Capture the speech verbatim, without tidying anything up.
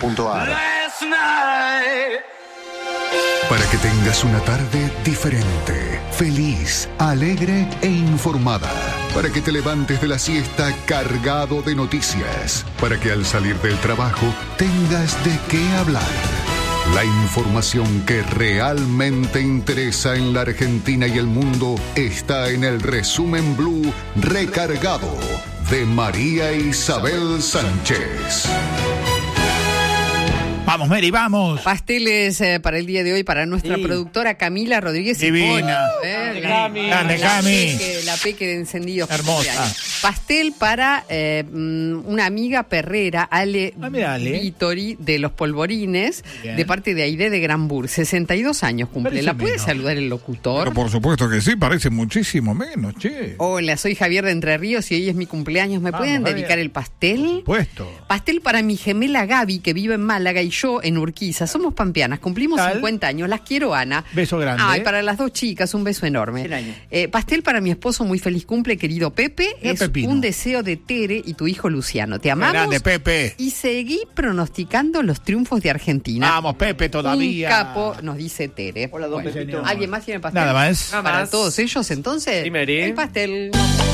punto a r. Para que tengas una tarde diferente, feliz, alegre e informada. Para que te levantes de la siesta cargado de noticias. Para que al salir del trabajo tengas de qué hablar. La información que realmente interesa en la Argentina y el mundo está en el Resumen Blue Recargado de María Isabel Sánchez. Vamos, Mary, vamos. Pasteles eh, para el día de hoy para nuestra sí. productora Camila Rodríguez. Divina. Eh, Cami. Grande, Cami. Peque, la peque de encendidos. Hermosa. Pastel para eh, una amiga perrera, Ale, ah, mira, Ale. Vitori, de Los Polvorines, bien. De parte de Aide de Granbur. sesenta y dos años cumple. Parece ¿La puede menos. saludar el locutor? Pero por supuesto que sí, parece muchísimo menos, che. Hola, soy Javier de Entre Ríos y hoy es mi cumpleaños. ¿Me Vamos, pueden Javier. dedicar el pastel? Puesto. Pastel para mi gemela Gaby, que vive en Málaga, y yo en Urquiza. Somos pampeanas, cumplimos ¿Tal? cincuenta años. Las quiero, Ana. Beso grande. Ay, para las dos chicas, un beso enorme. Eh, pastel para mi esposo, muy feliz cumple, querido Pepe. Mira, es Pepino. un deseo de Tere y tu hijo Luciano. Te amamos. Grande, Pepe. Y seguí pronosticando los triunfos de Argentina. Vamos, Pepe, todavía. Un capo, nos dice Tere. Hola, don Bueno, Pepito. ¿alguien más tiene pastel? Nada más. Para todos ellos, entonces, Sí, Mary. el pastel.